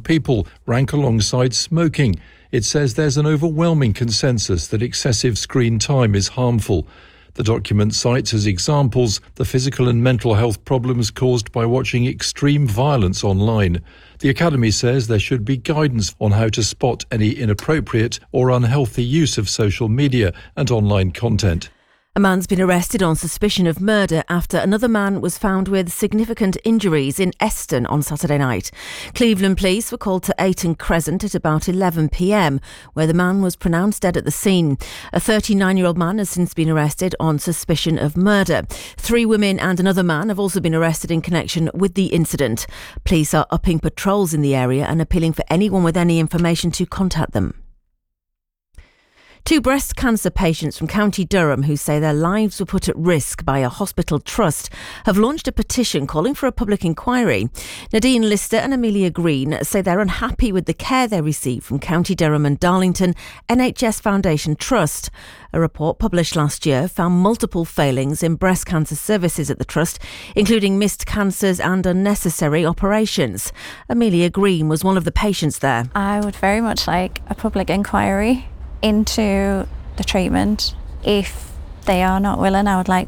people rank alongside smoking. It says there's an overwhelming consensus that excessive screen time is harmful. The document cites as examples the physical and mental health problems caused by watching extreme violence online. The Academy says there should be guidance on how to spot any inappropriate or unhealthy use of social media and online content. A man's been arrested on suspicion of murder after another man was found with significant injuries in Eston on Saturday night. Cleveland police were called to Ayton Crescent at about 11 p.m, where the man was pronounced dead at the scene. A 39-year-old man has since been arrested on suspicion of murder. 3 women and another man have also been arrested in connection with the incident. Police are upping patrols in the area and appealing for anyone with any information to contact them. 2 breast cancer patients from County Durham who say their lives were put at risk by a hospital trust have launched a petition calling for a public inquiry. Nadine Lister and Amelia Green say they're unhappy with the care they receive from County Durham and Darlington NHS Foundation Trust. A report published last year found multiple failings in breast cancer services at the trust, including missed cancers and unnecessary operations. Amelia Green was one of the patients there. I would very much like a public inquiry into the treatment. If they are not willing, I would like